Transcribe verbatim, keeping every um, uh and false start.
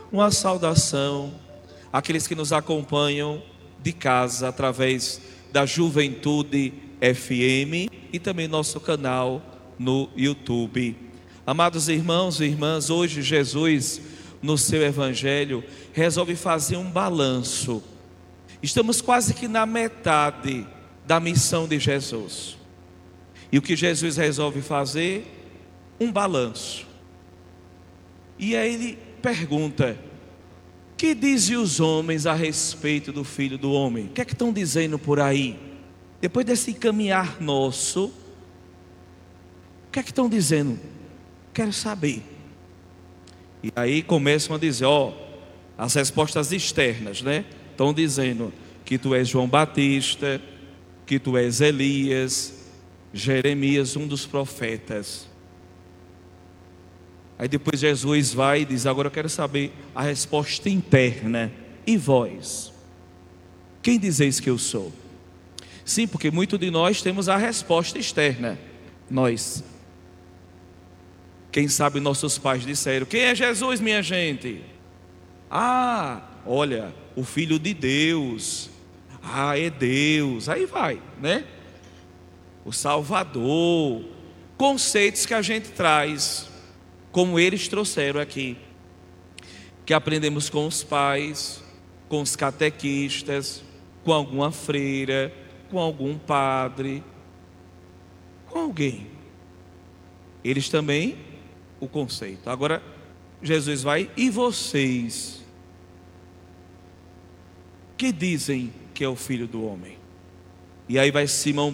uma saudação àqueles que nos acompanham de casa através da Juventude F M e também nosso canal no YouTube. Amados irmãos e irmãs, hoje Jesus, no seu Evangelho, resolve fazer um balanço. Estamos quase que na metade da missão de Jesus. E o que Jesus resolve fazer? Um balanço. E aí ele pergunta: que dizem os homens a respeito do Filho do Homem? O que é que estão dizendo por aí? Depois desse caminhar nosso, o que é que estão dizendo? Quero saber. E aí começam a dizer, ó, as respostas externas, né? Estão dizendo que tu és João Batista, que tu és Elias, Jeremias, um dos profetas. Aí depois Jesus vai e diz: agora eu quero saber a resposta interna. E vós? Quem dizeis que eu sou? Sim, porque muito de nós temos a resposta externa. Nós. Quem sabe nossos pais disseram: quem é Jesus, minha gente? Ah, olha, o Filho de Deus. Ah, é Deus. Aí vai, né? O Salvador. Conceitos que a gente traz, como eles trouxeram aqui, que aprendemos com os pais, com os catequistas, com alguma freira, com algum padre, com alguém. Eles também, o conceito. Agora, Jesus vai: e vocês? Que dizem que é o Filho do Homem? E aí vai Simão